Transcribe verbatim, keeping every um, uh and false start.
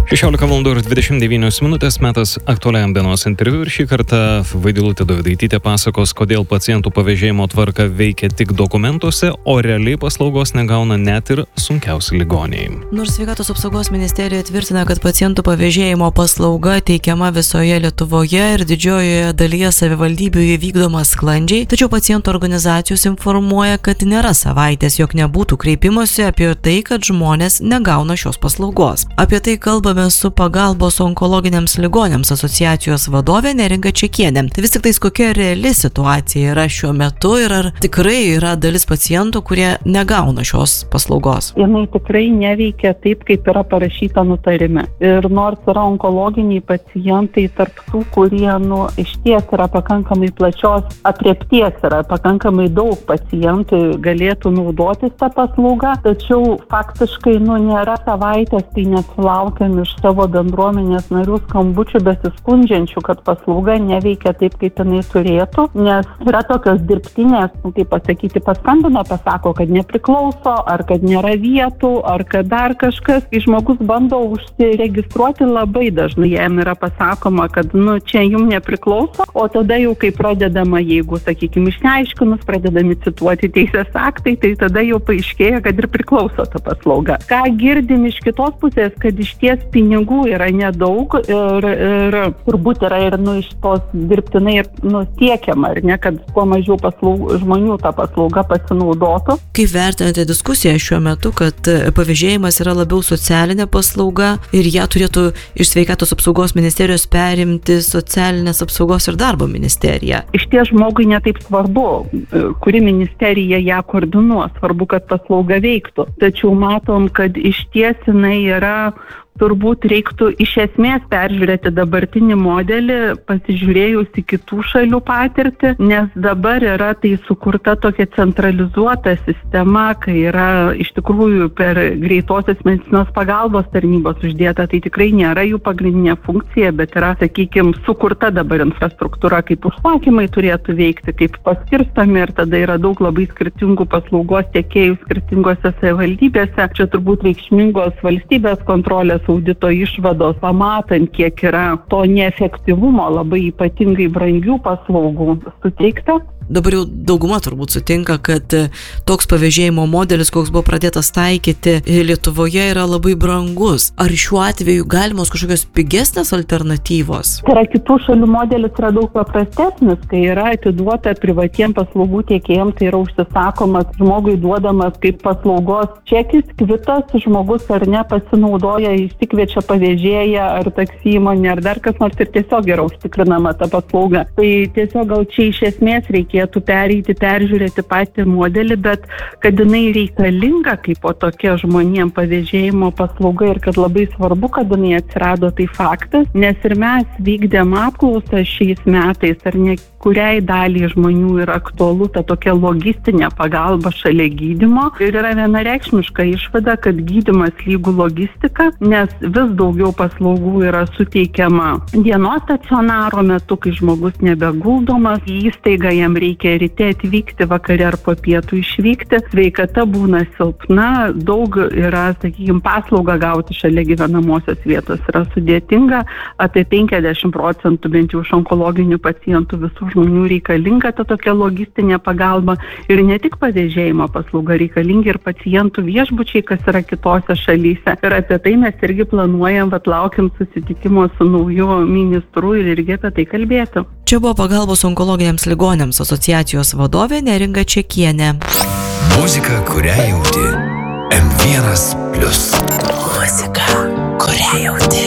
šešiolika valandų ir dvidešimt devynios minutės metas aktualiam dienos interviu ir šį kartą Vaidilutė Dovydaitytė pasakos, kodėl pacientų pavėžėjimo tvarka veikia tik dokumentuose, o realiai paslaugos negauna net ir sunkiausi ligoniai. Nors Sveikatos apsaugos ministerija tvirtina, kad pacientų pavėžėjimo paslauga teikiama visoje Lietuvoje ir didžiojoje dalyje savivaldybių įvykdoma sklandžiai, tačiau pacientų organizacijos informuoja, kad nėra savaitės, jog nebūtų kreipimosi apie tai, kad žmonės negauna šios paslaugos. Apie tai kalbame su pagalbos onkologiniams ligoniams asociacijos vadovė Neringa Čekienė. Tai vis tik tais kokia reali situacija yra šiuo metu ir ar tikrai yra dalis pacientų, kurie negauna šios paslaugos? Jinai tikrai neveikia taip, kaip yra parašyta nutarime. Ir nors yra onkologiniai pacientai tarp tų, kurie nu, iš ties yra pakankamai plačios aprėpties, yra pakankamai daug pacientų galėtų naudotis tą paslaugą, tačiau faktiškai nu, nėra savaitės, tai nesulaukiam iš savo bendruomenės narių skambučių besiskundžiančių, kad paslauga neveikia taip, kaip jinai turėtų, nes yra tokios dirbtinės, nu, kaip pasakyti, paskambina, pasako, kad nepriklauso, ar kad nėra vietų, ar kad dar kažkas. Kai žmogus bando užsiregistruoti, labai dažnai jam yra pasakoma, kad nu, čia jums nepriklauso, o tada jau kai pradedama, jeigu, sakykime, išneaiškinus, pradedami cituoti teisės aktai, tai tada jau paaiškėja, kad ir priklauso ta paslauga. Ką girdim iš kitos pusės, kad iš ties pinigų yra nedaug ir, ir turbūt yra ir nu, iš tos dirbtinai ir nu, siekiama, ar ne, kad kuo mažiau paslaug, žmonių tą paslaugą pasinaudotų. Kaip vertinate diskusiją šiuo metu, kad pavėžėjimas yra labiau socialinė paslauga ir ją turėtų iš Sveikatos apsaugos ministerijos perimti socialinės apsaugos ir darbo ministerija? Iš ties žmogui netaip svarbu, kuri ministerija ją koordinuos, svarbu, kad paslauga veiktų. Tačiau matom, kad iš ties jinai yra turbūt reiktų iš esmės peržiūrėti dabartinį modelį, pasižiūrėjus į kitų šalių patirtį, nes dabar yra tai sukurta tokia centralizuota sistema, kai yra iš tikrųjų per greitosios medicinos pagalbos tarnybos uždėta, tai tikrai nėra jų pagrindinė funkcija, bet yra, sakykime, sukurta dabar infrastruktūra, kaip užsakymai turėtų veikti, kaip paskirstami ir tada yra daug labai skirtingų paslaugos tiekėjų skirtingose savivaldybėse. Čia turbūt reikšmingos valstybės kontrolės audito išvados, pamatant, kiek yra to neefektyvumo labai ypatingai brangių paslaugų suteikta. Dabar jau dauguma turbūt sutinka, kad toks pavėžėjimo modelis, koks buvo pradėtas taikyti Lietuvoje, yra labai brangus. Ar šiuo atveju galimos kažkokios pigesnės alternatyvos? Tai yra kitų šalių modelis yra daug paprastesnis, kai yra atiduota privatiem paslaugų tiekėjams, tai yra užsisakomas žmogui duodamas kaip paslaugos čekis, kvitas, žmogus ar ne pasinaudoja, išsikviečia pavėžėją ar taksi įmonę ar dar kas nors ir tiesiog yra užtikrinama ta paslauga. Tai tiesiog gal čia iš esmės reikia reikėtų pereiti, peržiūrėti patį modelį, bet kad jinai reikalinga kaip po tokia žmonėm pavėžėjimo paslauga ir kad labai svarbu, kad jinai atsirado, tai faktas, nes ir mes vykdėm apklausą šiais metais, ar ne kuriai daliai žmonių yra aktualu ta tokia logistinė pagalba šalia gydymo ir yra vienareikšmiška išvada, kad gydymas lygų logistika, nes vis daugiau paslaugų yra suteikiama dienos stacionaro metu, kai žmogus nebeguldomas į įstaigą, jam reikia ryte atvykti, vakare ar po pietų išvykti, sveikata būna silpna, daug yra, sakykime, paslaugą gauti šalia gyvenamosios vietos yra sudėtinga, apie penkiasdešimt procentų bent jau iš onkologinių pacientų visų žmonių reikalinga ta tokia logistinė pagalba ir ne tik pavėžėjimo paslauga, reikalingi ir pacientų viešbučiai, kas yra kitose šalyse. Ir apie tai mes irgi planuojam, vat laukiam susitikimo su nauju ministru ir irgi apie tai kalbėti. Čia buvo pagalbos onkologiniams ligoniams asociacijos vadovė Neringa Čekienė. Muzika, kurią jauti. em vienas plius. Muzika, kurią jauti.